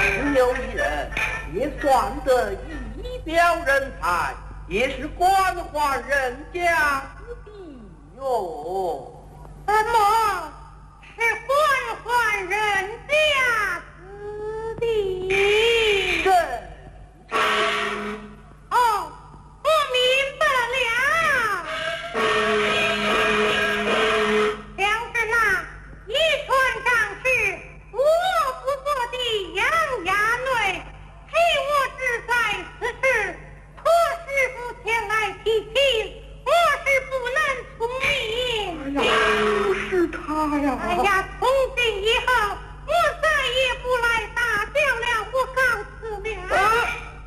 只有一人，也算得一表人才，也是官宦人家子弟哟。 妈。